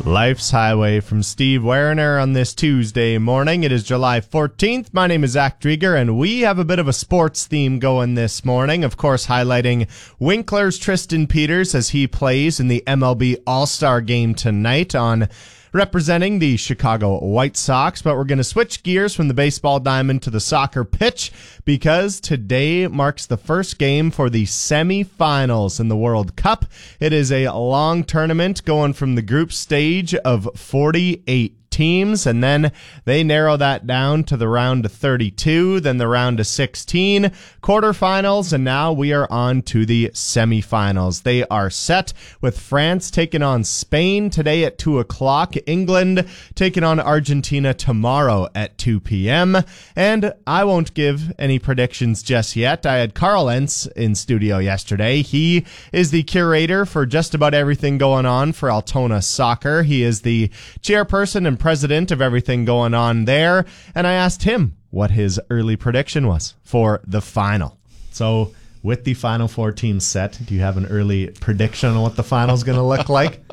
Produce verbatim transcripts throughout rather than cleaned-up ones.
Life's Highway from Steve Werner on this Tuesday morning. It is July fourteenth. My name is Zach Drieger, and we have a bit of a sports theme going this morning. Of course, highlighting Winkler's Tristan Peters as he plays in the M L B All-Star Game tonight on representing the Chicago White Sox. But we're going to switch gears from the baseball diamond to the soccer pitch because today marks the first game for the semifinals in the World Cup. It is a long tournament going from the group stage of forty-eight teams, and then they narrow that down to the round of thirty-two, then the round of sixteen, quarterfinals, and now we are on to the semifinals. They are set with France taking on Spain today at two o'clock, England taking on Argentina tomorrow at two p.m., and I won't give any predictions just yet. I had Carl Entz in studio yesterday. He is the curator for just about everything going on for Altona Soccer. He is the chairperson and president of everything going on there, and I asked him what his early prediction was for the final. So with the Final Four teams set, do you have an early prediction on what the final is going to look like?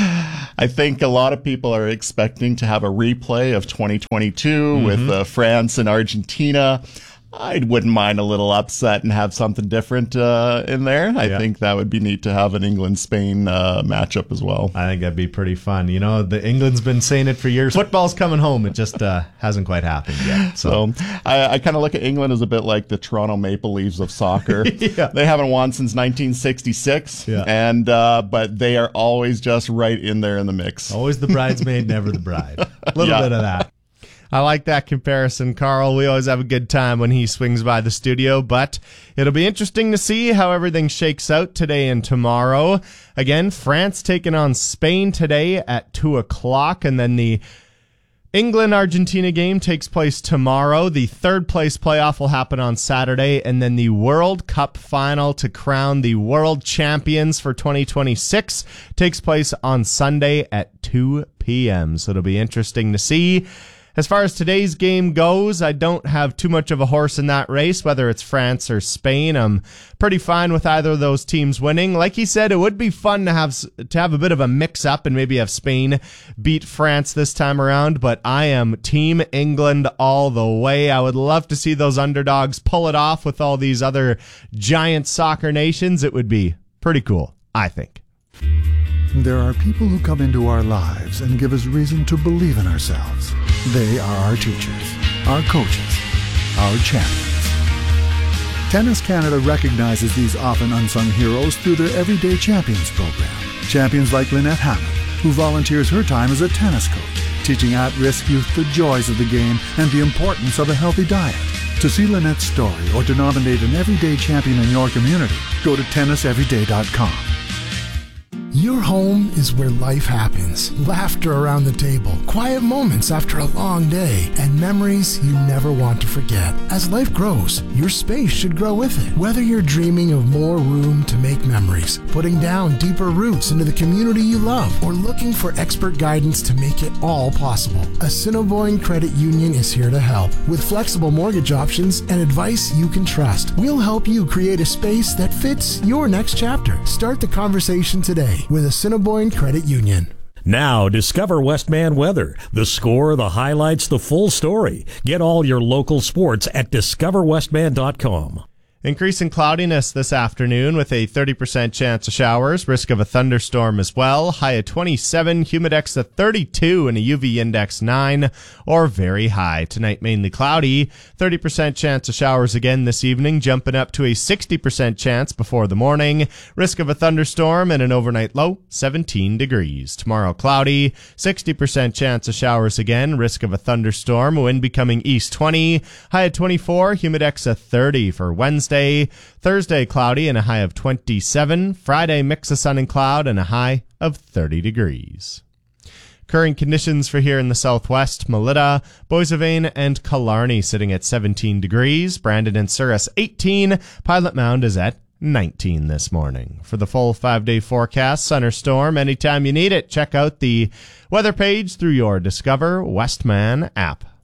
I think a lot of people are expecting to have a replay of twenty twenty-two mm-hmm. with uh, France and Argentina. I wouldn't mind a little upset and have something different uh, in there. I yeah. think that would be neat to have an England-Spain uh, matchup as well. I think that'd be pretty fun. You know, the England's been saying it for years. Football's coming home. It just uh, hasn't quite happened yet. So, so I, I kind of look at England as a bit like the Toronto Maple Leafs of soccer. yeah. They haven't won since nineteen sixty-six, yeah. and uh, but they are always just right in there in the mix. Always the bridesmaid, never the bride. A little yeah. bit of that. I like that comparison, Carl. We always have a good time when he swings by the studio, but it'll be interesting to see how everything shakes out today and tomorrow. Again, France taking on Spain today at two o'clock, and then the England-Argentina game takes place tomorrow. The third place playoff will happen on Saturday, and then the World Cup final to crown the world champions for twenty twenty-six takes place on Sunday at two p.m., so it'll be interesting to see. As far as today's game goes, I don't have too much of a horse in that race, whether it's France or Spain. I'm pretty fine with either of those teams winning. Like he said, it would be fun to have to have a bit of a mix-up and maybe have Spain beat France this time around, but I am Team England all the way. I would love to see those underdogs pull it off with all these other giant soccer nations. It would be pretty cool, I think. There are people who come into our lives and give us reason to believe in ourselves. They are our teachers, our coaches, our champions. Tennis Canada recognizes these often unsung heroes through their Everyday Champions program. Champions like Lynette Hammond, who volunteers her time as a tennis coach, teaching at-risk youth the joys of the game and the importance of a healthy diet. To see Lynette's story or to nominate an Everyday Champion in your community, go to tennis everyday dot com. Your home is where life happens. Laughter around the table, quiet moments after a long day, and memories you never want to forget. As life grows, your space should grow with it. Whether you're dreaming of more room to make memories, putting down deeper roots into the community you love, or looking for expert guidance to make it all possible, Assiniboine Credit Union is here to help. With flexible mortgage options and advice you can trust, we'll help you create a space that fits your next chapter. Start the conversation today with Assiniboine Credit Union. Now, discover Westman Weather. The score, the highlights, the full story. Get all your local sports at discover westman dot com. Increasing cloudiness this afternoon with a thirty percent chance of showers, risk of a thunderstorm as well. High of twenty-seven, humidex at thirty-two, and a U V index nine, or very high. Tonight mainly cloudy, thirty percent chance of showers again this evening, jumping up to a sixty percent chance before the morning. Risk of a thunderstorm and an overnight low, seventeen degrees. Tomorrow cloudy, sixty percent chance of showers again, risk of a thunderstorm, wind becoming east twenty, high of twenty-four, humidex at thirty for Wednesday. Thursday, cloudy and a high of twenty-seven. Friday, mix of sun and cloud and a high of thirty degrees. Current conditions for here in the southwest, Melita, Boissevain, and Killarney sitting at seventeen degrees. Brandon and Souris, eighteen. Pilot Mound is at nineteen this morning. For the full five-day forecast, sun or storm, anytime you need it, check out the weather page through your Discover Westman app.